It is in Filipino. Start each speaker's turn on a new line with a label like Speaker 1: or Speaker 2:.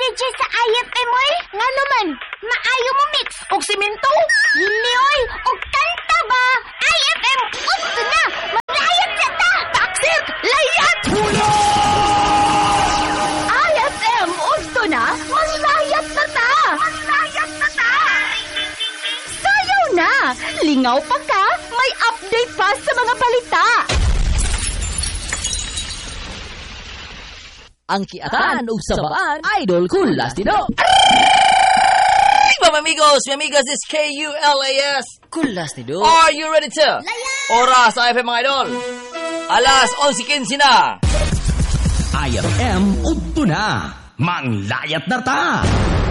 Speaker 1: DJ sa IFM, oy. Nga naman, maayo mo mix.
Speaker 2: Og simento?
Speaker 1: Hindi, oy. Og kanta ba? IFM, gusto na. Maglayat sa ta.
Speaker 2: Taksit! Layat! IFM, gusto na? Maglayat na ta! Sayaw na! Lingaw pa ka, may update pa sa mga balita.
Speaker 3: Ang kiatan ug sabaan, idol Kulastido.
Speaker 4: Mga amigos, mi amigas, this is KULAS.
Speaker 3: Kulastido.
Speaker 4: Are you ready to? Oras sa IFM mga idol. Alas 11:15 na.
Speaker 5: IFM udto na. Manglayat na ta.